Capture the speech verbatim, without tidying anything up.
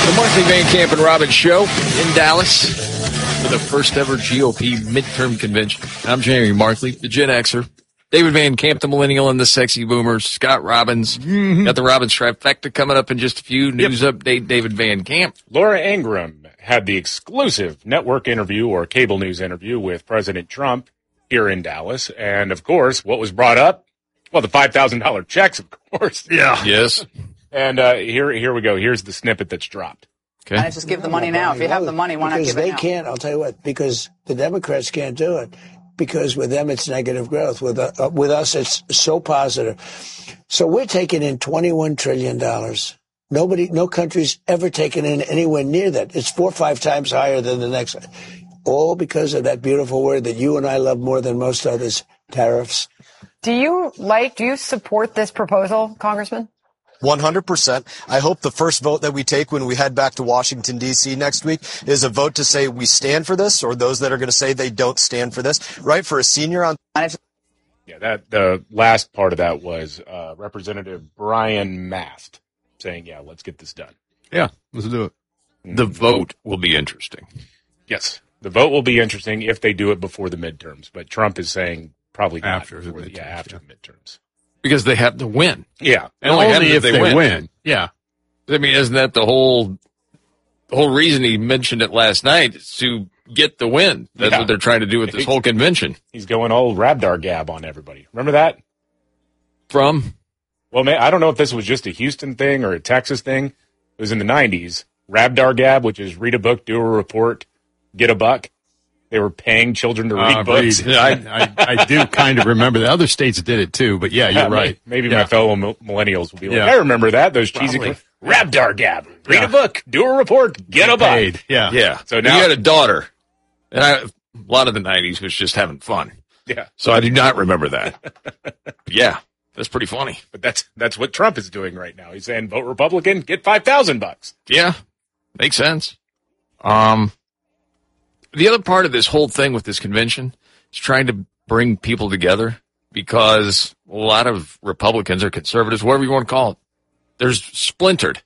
The Markley, Van Camp, and Robbins Show in Dallas for the first ever G O P midterm convention. I'm Jamie Markley, the Gen Xer. David Van Camp, the Millennial, and the Sexy Boomers. Scott Robbins. Mm-hmm. Got the Robbins trifecta coming up in just a few. News yep. update, David Van Camp. Laura Ingraham had the exclusive network interview or cable news interview with President Trump here in Dallas. And, of course, what was brought up? Well, the five thousand dollars checks, of course. Yeah. Yes. And uh, here here we go. Here's the snippet that's dropped. Okay. I just give the money now. If you have the money, why not give it now? Because they can't. I'll tell you what. Because the Democrats can't do it. Because with them, it's negative growth. With uh, with us, it's so positive. So we're taking in twenty-one trillion dollars. Nobody, no country's ever taken in anywhere near that. It's four or five times higher than the next. All because of that beautiful word that you and I love more than most others, tariffs. Do you like, do you support this proposal, Congressman? one hundred percent. I hope the first vote that we take when we head back to Washington, D C next week is a vote to say we stand for this, or those that are going to say they don't stand for this, right? For a senior on. Yeah, that the last part of that was uh, Representative Brian Mast saying, yeah, let's get this done. Yeah, let's do it. The vote will be interesting. Yes, the vote will be interesting if they do it before the midterms, but Trump is saying probably not after the midterms. Yeah, after yeah. the midterms. Because they have to win. Yeah. And only, only if they, they win. win. Yeah. I mean, isn't that the whole the whole reason he mentioned it last night is to get the win? That's yeah. what they're trying to do with this whole convention. He's going all Rabdar Gab on everybody. Remember that? From? Well, man, I don't know if this was just a Houston thing or a Texas thing. It was in the nineties. Rabdar Gab, which is read a book, do a report, get a buck. They were paying children to read uh, books. Read. I, I, I do kind of remember that. Other states did it too, but yeah, you're yeah, right. Maybe yeah. my fellow millennials will be like, yeah. I remember that. Those cheesy Rabdar Gab. Read yeah. a book, do a report, get a buck. Paid. Yeah. Yeah. So now you had a daughter. And I, a lot of the nineties was just having fun. Yeah. So I do not remember that. Yeah. That's pretty funny. But that's that's what Trump is doing right now. He's saying vote Republican, get five thousand bucks. Yeah. Makes sense. Um The other part of this whole thing with this convention is trying to bring people together because a lot of Republicans or conservatives, whatever you want to call it, they're splintered.